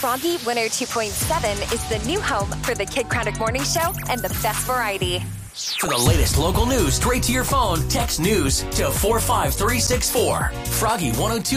Froggy 102.7 is the new home for the Kid Craddock Morning Show and the best variety. For the latest local news straight to your phone, text news to 45364. Froggy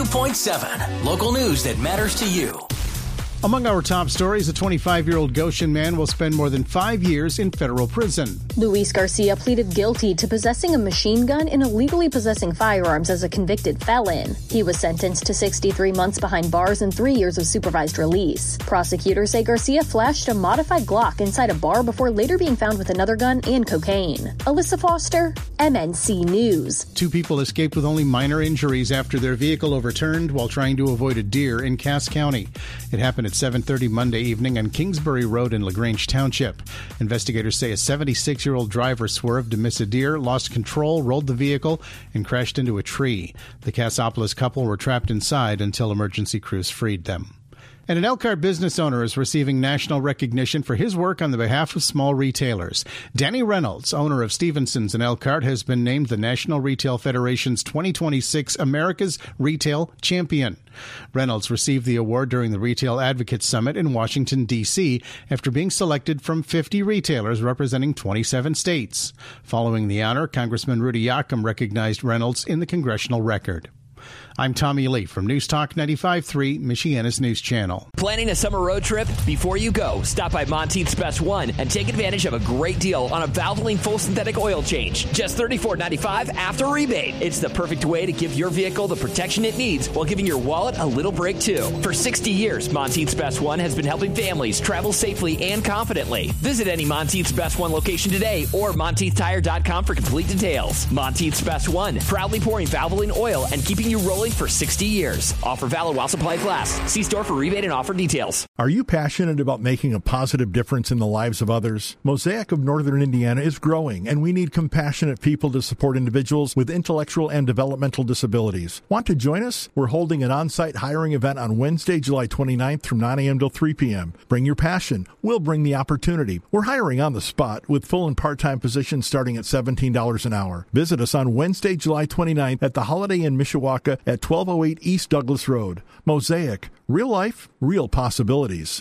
102.7. Local news that matters to you. Among our top stories, a 25-year-old Goshen man will spend more than 5 years in federal prison. Luis Garcia pleaded guilty to possessing a machine gun and illegally possessing firearms as a convicted felon. He was sentenced to 63 months behind bars and 3 years of supervised release. Prosecutors say Garcia flashed a modified Glock inside a bar before later being found with another gun and cocaine. Alyssa Foster, MNC News. 2 people escaped with only minor injuries after their vehicle overturned while trying to avoid a deer in Cass County. It happened at 7:30 Monday evening on Kingsbury Road in LaGrange Township. Investigators say a 76-year-old driver swerved to miss a deer, lost control, rolled the vehicle, and crashed into a tree. The Cassopolis couple were trapped inside until emergency crews freed them. And an Elkhart business owner is receiving national recognition for his work on the behalf of small retailers. Danny Reynolds, owner of Stevenson's in Elkhart, has been named the National Retail Federation's 2026 America's Retail Champion. Reynolds received the award during the Retail Advocates Summit in Washington, D.C., after being selected from 50 retailers representing 27 states. Following the honor, Congressman Rudy Yakum recognized Reynolds in the congressional record. I'm Tommy Lee from News Talk 95.3, Michiana's news channel. Planning a summer road trip? Before you go, stop by Monteith's Best One and take advantage of a great deal on a Valvoline full synthetic oil change. Just $34.95 after rebate. It's the perfect way to give your vehicle the protection it needs while giving your wallet a little break too. For 60 years, Monteith's Best One has been helping families travel safely and confidently. Visit any Monteith's Best One location today or MonteithTire.com for complete details. Monteith's Best One, proudly pouring Valvoline oil and keeping you rolling for 60 years. Offer valid while supplies last. See store for rebate and offer details. Are you passionate about making a positive difference in the lives of others? Mosaic of Northern Indiana is growing, and we need compassionate people to support individuals with intellectual and developmental disabilities. Want to join us? We're holding an on-site hiring event on Wednesday, July 29th from 9 a.m. till 3 p.m. Bring your passion. We'll bring the opportunity. We're hiring on the spot with full and part-time positions starting at $17 an hour. Visit us on Wednesday, July 29th at the Holiday Inn Mishawaka at 1208 East Douglas Road. Mosaic, real life, real possibilities.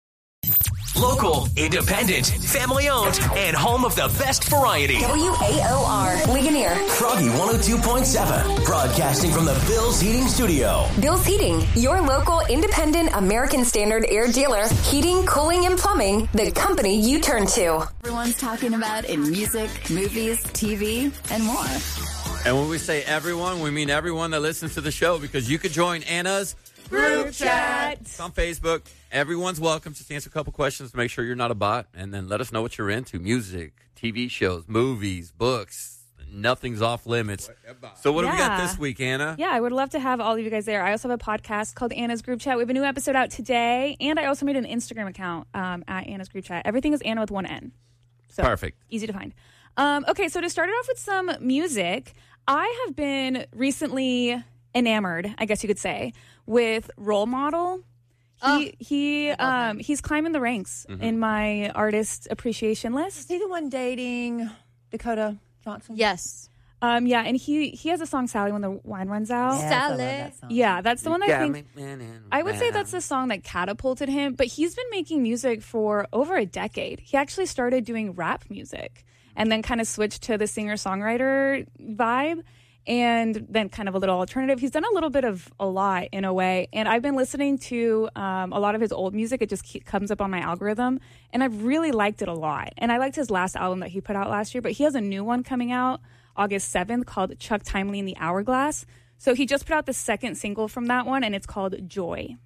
Local, independent, family-owned, and home of the best variety. WAOR, Ligonier. Froggy 102.7, broadcasting from the Bill's Heating Studio. Bill's Heating, your local independent American Standard air dealer. Heating, cooling, and plumbing, the company you turn to. Everyone's talking about in music, movies, TV, and more. And when we say everyone, we mean everyone that listens to the show, because you could join Anna's group chat. It's on Facebook. Everyone's welcome. Just answer a couple questions to make sure you're not a bot, and then let us know what you're into. Music, TV shows, movies, books. Nothing's off limits. So what do we got this week, Anna? Yeah, I would love to have all of you guys there. I also have a podcast called Anna's Group Chat. We have a new episode out today, and I also made an Instagram account at Anna's Group Chat. Everything is Anna with one N. So perfect. Easy to find. Okay, so to start it off with some music, I have been recently enamored, I guess you could say, with Role Model. He's climbing the ranks in my artist appreciation list. Is he the one dating Dakota Johnson? Yes. Yeah, and he has a song Sally when the wine runs out. Sally. Yeah, that's the one that I think I would say that's the song that catapulted him. But he's been making music for over a decade. He actually started doing rap music and then kind of switched to the singer-songwriter vibe. And then kind of a little alternative. He's done a little bit of a lot in a way. And I've been listening to a lot of his old music. It just comes up on my algorithm. And I've really liked it a lot. And I liked his last album that he put out last year. But he has a new one coming out August 7th called Chuck Timely and the Hourglass. So he just put out the second single from that one, and it's called Joy.